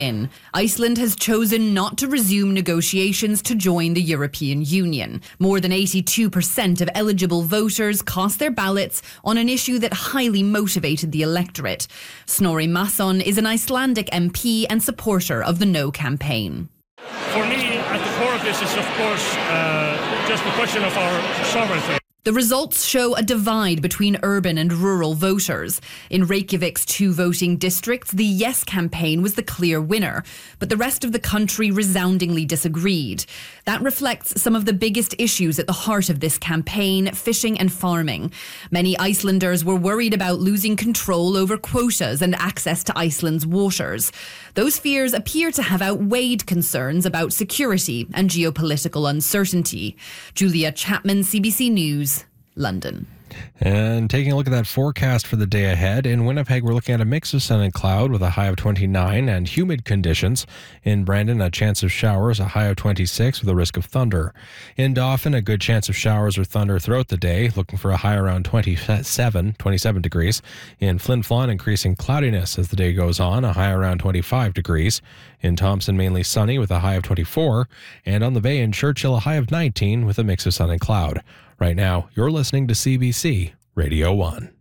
Iceland has chosen not to resume negotiations to join the European Union. More than 82% of eligible voters cast their ballots on an issue that highly motivated the electorate. Snorri Mason is an Icelandic MP and supporter of the No campaign. For me, at the core of this is, of course, just the question of our sovereignty. The results show a divide between urban and rural voters. In Reykjavik's 2 voting districts, the Yes campaign was the clear winner, but the rest of the country resoundingly disagreed. That reflects some of the biggest issues at the heart of this campaign, fishing and farming. Many Icelanders were worried about losing control over quotas and access to Iceland's waters. Those fears appear to have outweighed concerns about security and geopolitical uncertainty. Julia Chapman, CBC News, London. And taking a look at that forecast for the day ahead, in Winnipeg, we're looking at a mix of sun and cloud with a high of 29 and humid conditions. In Brandon, a chance of showers, a high of 26 with a risk of thunder. In Dauphin, a good chance of showers or thunder throughout the day, looking for a high around 27 degrees. In Flin Flon, increasing cloudiness as the day goes on, a high around 25 degrees. In Thompson, mainly sunny with a high of 24. And on the Bay in Churchill, a high of 19 with a mix of sun and cloud. Right now, you're listening to CBC Radio 1.